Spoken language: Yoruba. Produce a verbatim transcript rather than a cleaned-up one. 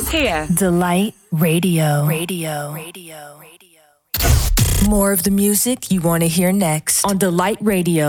Here. Delight Radio. Radio. Radio. More of the music you want to hear next on Delight Radio.